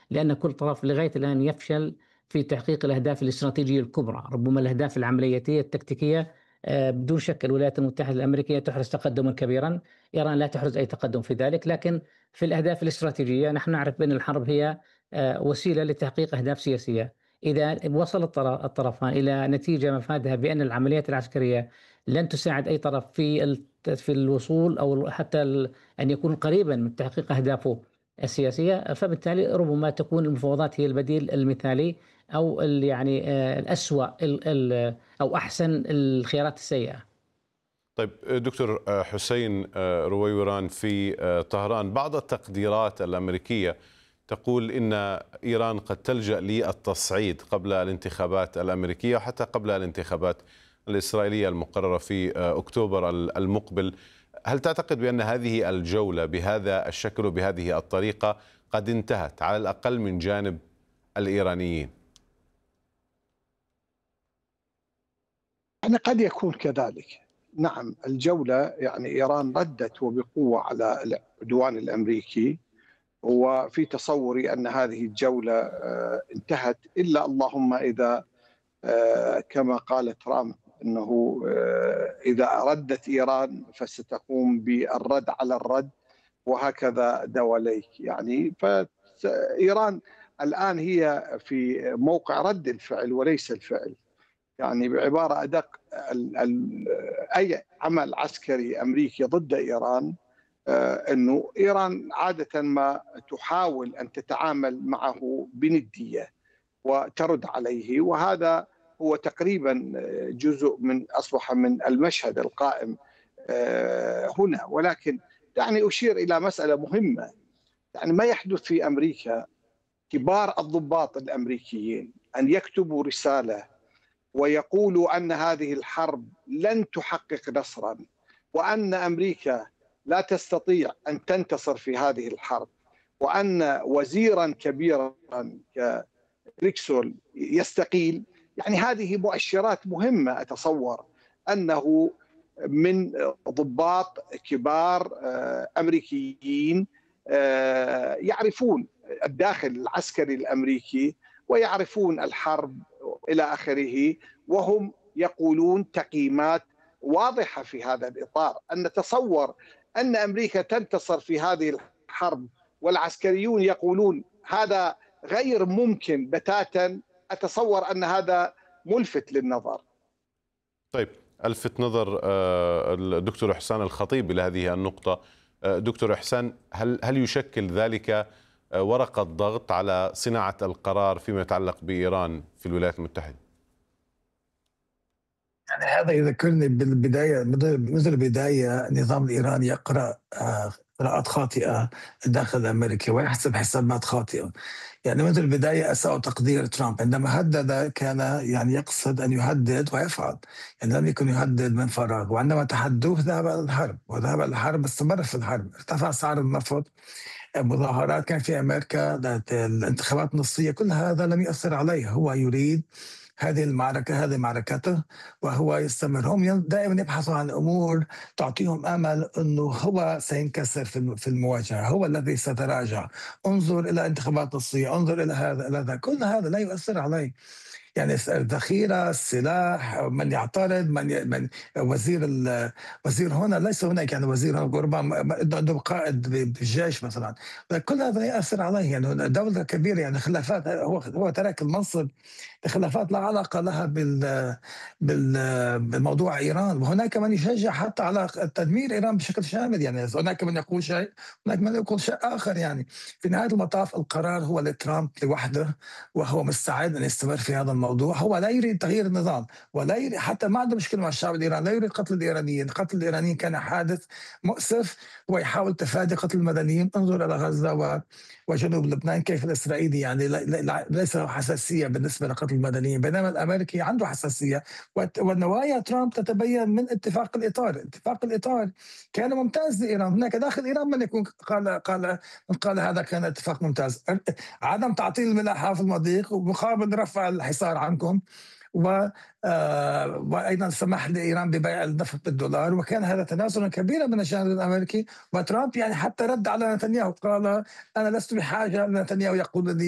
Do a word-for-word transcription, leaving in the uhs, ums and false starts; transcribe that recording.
لأن كل طرف لغاية الآن يفشل في تحقيق الأهداف الاستراتيجية الكبرى، ربما الأهداف العملياتية التكتيكية. آآ بدون شك الولايات المتحدة الأمريكية تحرز تقدمًا كبيرًا، إيران لا تحرز أي تقدم في ذلك، لكن في الأهداف الاستراتيجية نحن نعرف بأن الحرب هي آآ وسيلة لتحقيق أهداف سياسية. إذا وصل الطر الطرفان إلى نتيجة مفادها بأن العمليات العسكرية لن تساعد أي طرف في الت في الوصول أو حتى ال أن يكون قريبًا من تحقيق أهدافه السياسية، فبالتالي ربما تكون المفاوضات هي البديل المثالي أو ال يعني آآ الأسوأ ال ال أو أحسن الخيارات السيئة. طيب دكتور حسين رويوران، في طهران بعض التقديرات الأمريكية تقول إن إيران قد تلجأ للتصعيد قبل الانتخابات الأمريكية وحتى قبل الانتخابات الإسرائيلية المقررة في أكتوبر المقبل. هل تعتقد بأن هذه الجولة بهذا الشكل وبهذه الطريقة قد انتهت على الأقل من جانب الإيرانيين؟ يعني قد يكون كذلك. نعم، الجولة يعني إيران ردت وبقوة على العدوان الأمريكي، وفي تصوري أن هذه الجولة آه، انتهت، إلا اللهم إذا آه، كما قال ترامب أنه آه، إذا ردت إيران فستقوم بالرد على الرد، وهكذا دواليك. يعني فإيران الآن هي في موقع رد الفعل وليس الفعل. يعني بعبارة أدق، ال ال أي عمل عسكري أمريكي ضد إيران، آه، أنه إيران عادة ما تحاول أن تتعامل معه بندية وترد عليه، وهذا هو تقريبا جزء من أصبح من المشهد القائم آه، هنا. ولكن دعني أشير إلى مسألة مهمة. يعني ما يحدث في أمريكا، كبار الضباط الأمريكيين أن يكتبوا رسالة ويقولوا أن هذه الحرب لن تحقق نصرا، وأن أمريكا لا تستطيع أن تنتصر في هذه الحرب، وأن وزيرا كبيرا كريكسول يستقيل. يعني هذه مؤشرات مهمة، أتصور أنه من ضباط كبار أمريكيين يعرفون الداخل العسكري الأمريكي ويعرفون الحرب إلى آخره، وهم يقولون تقييمات واضحة في هذا الإطار، أن نتصور أن أمريكا تنتصر في هذه الحرب والعسكريون يقولون هذا غير ممكن بتاتا. أتصور أن هذا ملفت للنظر. طيب، ألفت نظر آه، الدكتور إحسان الخطيب إلى هذه النقطة. آه، دكتور إحسان، هل هل يشكل ذلك آه، ورقة ضغط على صناعة القرار فيما يتعلق بإيران في الولايات المتحدة؟ يعني هذا يذكرني بالبداية، مثل البداية النظام الإيراني يقرأ آه، قراءات خاطئة داخل أمريكا ويحسب حسابات خاطئة. يعني منذ البداية أساء تقدير ترامب عندما هدد، كان يعني يقصد أن يهدد ويفعل، يعني لم يكن يهدد من فراغ. وعندما تحدوه ذهب إلى الحرب، وذهب إلى الحرب، استمر في الحرب، ارتفع سعر النفط، مظاهرات كان في أمريكا، الانتخابات نصية، كل هذا لم يأثر عليه. هو يريد هذه المعركة، هذه معركته، وهو يستمر. هم دائما يبحثوا عن أمور تعطيهم أمل أنه هو سينكسر في المواجهة، هو الذي سيتراجع. انظر إلى انتخابات نصية، انظر إلى هذا إلى ذا، كل هذا لا يؤثر عليه. يعني الذخيره، السلاح، من يعترض، من ي... من وزير ال... وزير هنا، ليس هناك يعني وزير هنا ربما عنده قائد بالجيش مثلا، كل هذا يأثر عليه. يعني دولة كبيرة، يعني خلافات، هو هو ترك المنصب لخلافات لا علاقة لها بال... بال... بالموضوع إيران. وهناك من يشجع حتى على تدمير إيران بشكل شامل. يعني هناك من يقول شيء، هناك من يقول شيء آخر. يعني في نهاية المطاف القرار هو لترامب لوحده، وهو مستعد أن يستمر في هذا الموضوع. هو لا يريد تغيير النظام، ولا يريد، حتى ما عنده مشكلة مع الشعب الإيراني، لا يريد قتل الإيرانيين. قتل الإيرانيين كان حادث مؤسف، ويحاول تفادي قتل المدنيين. انظر إلى غزة و... وجنوب لبنان، كيف الإسرائيلي يعني ليس له حساسية بالنسبة لقتل المدنيين، بينما الأمريكي عنده حساسية. ونوايا ترامب تتبين من اتفاق الإطار. اتفاق الإطار كان ممتاز لإيران. هناك داخل إيران من يكون قال قال من قال هذا كان اتفاق ممتاز. عدم تعطيل الملاحة في المضيق ومقابل رفع الحصار عنكم، و آه وايضا سمح لايران ببيع النفط بالدولار، وكان هذا تنازلا كبيرا من الجانب الامريكي. وترامب يعني حتى رد على نتنياهو، قال انا لست بحاجه لنتنياهو يقول لي